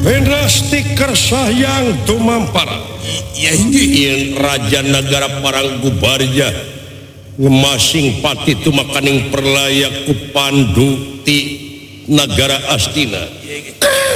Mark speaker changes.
Speaker 1: Hendra stiker sayang tumampara.
Speaker 2: Ya ini
Speaker 1: Raja negara Parang Gubarja ngemasing pati tu makaning perlayak ku Pandu ti negara Astina.